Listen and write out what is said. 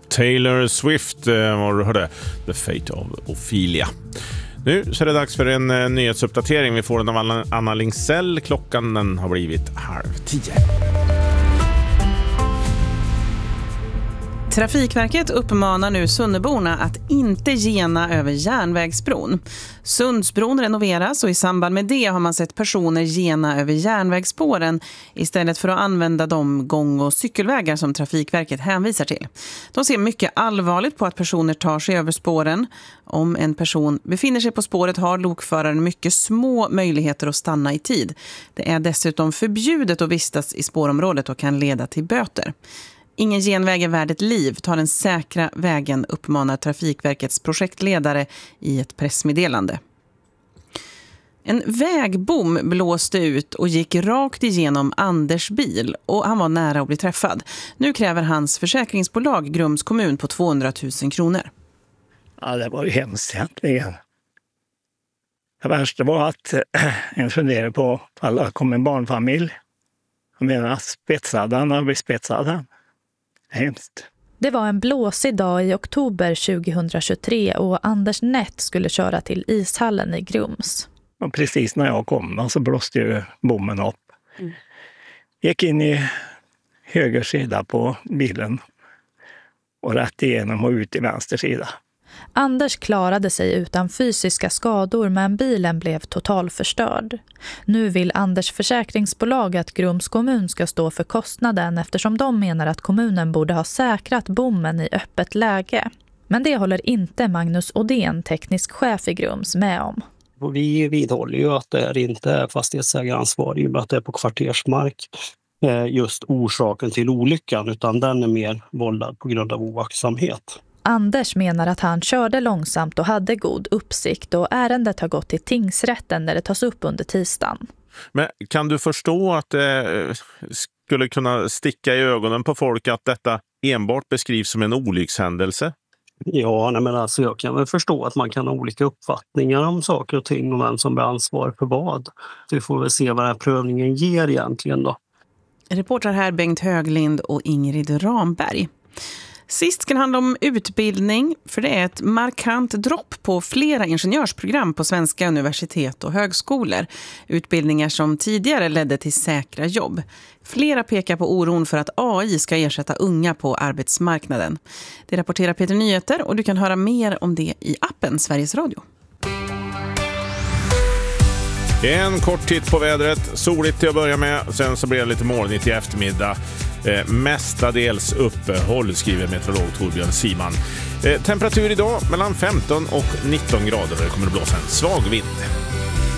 Taylor Swift var du hörde The Fate of Ophelia. Nu så är det dags för en nyhetsuppdatering. Vi får den av Anna Lingsell. Klockan den har blivit 9:30. Trafikverket uppmanar nu Sunneborna att inte gena över järnvägsbron. Sundsbron renoveras och i samband med det har man sett personer gena över järnvägsspåren istället för att använda de gång- och cykelvägar som Trafikverket hänvisar till. De ser mycket allvarligt på att personer tar sig över spåren. Om en person befinner sig på spåret har lokföraren mycket små möjligheter att stanna i tid. Det är dessutom förbjudet att vistas i spårområdet och kan leda till böter. Ingen genväg är värd ett liv, tar den säkra vägen, uppmanar Trafikverkets projektledare i ett pressmeddelande. En vägbom blåste ut och gick rakt igenom Anders bil och han var nära att bli träffad. Nu kräver hans försäkringsbolag Grums kommun på 200 000 kronor. Ja, det var ju hemskt egentligen. Det värsta var att en funderade på alla kom en barnfamilj. Jag menar, spetsade han och bespetsade han. Hemskt. Det var en blåsig dag i oktober 2023 och Anders Nett skulle köra till ishallen i Grums. Och precis när jag kom så blåste ju bommen upp. Gick in i höger sida på bilen och rätt igenom och ut i vänster sida. Anders klarade sig utan fysiska skador men bilen blev totalförstörd. Nu vill Anders försäkringsbolag att Grums kommun ska stå för kostnaden eftersom de menar att kommunen borde ha säkrat bommen i öppet läge. Men det håller inte Magnus Odén, teknisk chef i Grums, med om. Och vi vidhåller ju att det inte är fastighetsägaransvar i och med att det är på kvartersmark just orsaken till olyckan, utan den är mer vållad på grund av oaktsamhet. Anders menar att han körde långsamt och hade god uppsikt och ärendet har gått till tingsrätten när det tas upp under tisdagen. Men kan du förstå att det skulle kunna sticka i ögonen på folk att detta enbart beskrivs som en olyckshändelse? Ja, men alltså jag kan väl förstå att man kan ha olika uppfattningar om saker och ting och vem som bär ansvar för vad. Vi får väl se vad den här prövningen ger egentligen då. Reportrar här Bengt Höglind och Ingrid Ramberg. Sist ska det handla om utbildning, för det är ett markant dropp på flera ingenjörsprogram på svenska universitet och högskolor. Utbildningar som tidigare ledde till säkra jobb. Flera pekar på oron för att AI ska ersätta unga på arbetsmarknaden. Det rapporterar Peter Nyheter och du kan höra mer om det i appen Sveriges Radio. En kort titt på vädret, soligt till att börja med, sen så blir det lite molnigt i eftermiddag. Mestadels uppehåll, skriver meteorolog Torbjörn Siman. Temperatur idag mellan 15 och 19 grader och det kommer att blåsa en svag vind.